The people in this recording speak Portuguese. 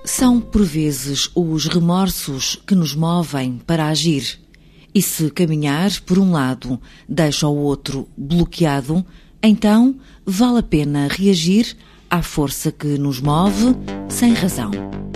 São, por vezes, os remorsos que nos movem para agir. E se caminhar, por um lado, deixa o outro bloqueado, então vale a pena reagir à força que nos move sem razão.